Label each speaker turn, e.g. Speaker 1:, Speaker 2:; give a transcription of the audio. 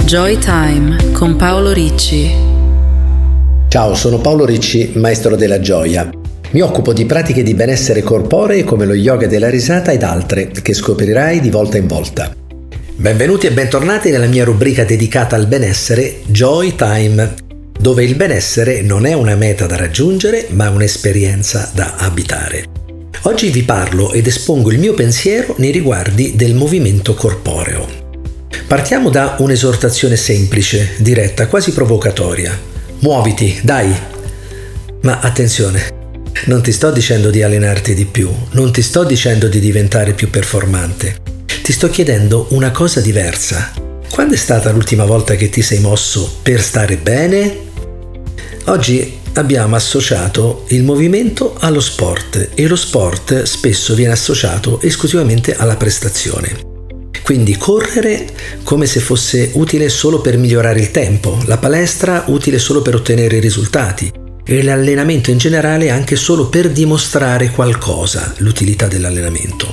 Speaker 1: Joy Time con Paolo Ricci.
Speaker 2: Ciao, sono Paolo Ricci, maestro della gioia. Mi occupo di pratiche di benessere corporee come lo yoga della risata ed altre che scoprirai di volta in volta. Benvenuti e bentornati nella mia rubrica dedicata al benessere Joy Time, dove il benessere non è una meta da raggiungere, ma un'esperienza da abitare. Oggi vi parlo ed espongo il mio pensiero nei riguardi del movimento corporeo. Partiamo da un'esortazione semplice, diretta, quasi provocatoria. Muoviti, dai! Ma attenzione, non ti sto dicendo di allenarti di più, non ti sto dicendo di diventare più performante. Ti sto chiedendo una cosa diversa. Quando è stata l'ultima volta che ti sei mosso per stare bene? Oggi abbiamo associato il movimento allo sport e lo sport spesso viene associato esclusivamente alla prestazione. Quindi correre come se fosse utile solo per migliorare il tempo, la palestra utile solo per ottenere i risultati e l'allenamento in generale anche solo per dimostrare qualcosa, l'utilità dell'allenamento.